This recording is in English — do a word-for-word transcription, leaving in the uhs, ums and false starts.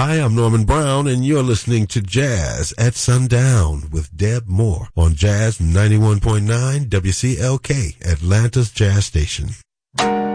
Hi, I'm Norman Brown, and you're listening to Jazz at Sundown with Deb Moore on Jazz ninety-one point nine W C L K, Atlanta's Jazz Station.